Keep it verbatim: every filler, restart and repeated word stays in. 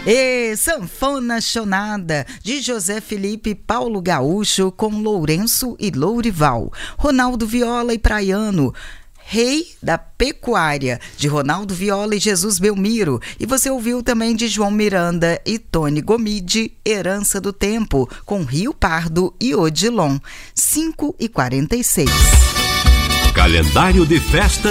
E Sanfona Chonada, de José Felipe e Paulo Gaúcho, com Lourenço e Lourival. Ronaldo Viola e Praiano, Rei da Pecuária, de Ronaldo Viola e Jesus Belmiro. E você ouviu também de João Miranda e Tony Gomide, Herança do Tempo, com Rio Pardo e Odilon. cinco e quarenta e seis. Calendário de festas